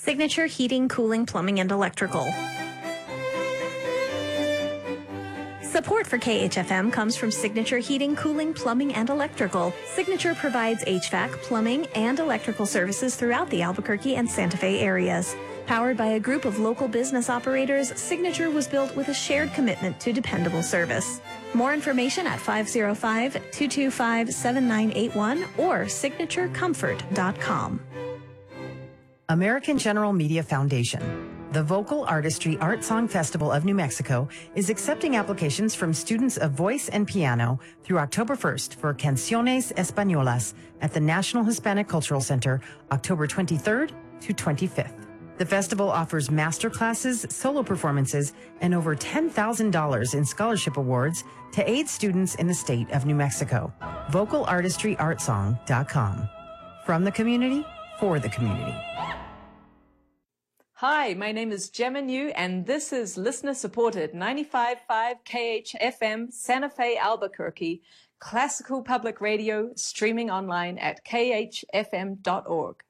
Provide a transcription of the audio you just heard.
Signature Heating, Cooling, Plumbing, and Electrical. Support for KHFM comes from Signature Heating, Cooling, Plumbing, and Electrical. Signature provides HVAC, plumbing, and electrical services throughout the Albuquerque and Santa Fe areas. Powered by a group of local business operators, Signature was built with a shared commitment to dependable service. More information at 505-225-7981 or signaturecomfort.com. American General Media Foundation. The Vocal Artistry Art Song Festival of New Mexico is accepting applications from students of voice and piano through October 1st for Canciones Españolas at the National Hispanic Cultural Center, October 23rd to 25th. The festival offers master classes, solo performances, and over $10,000 in scholarship awards to aid students in the state of New Mexico. VocalArtistryArtsong.com. From the community, for the community. Hi, my name is Gemma New, and this is listener-supported 95.5 KHFM Santa Fe, Albuquerque, classical public radio, streaming online at khfm.org.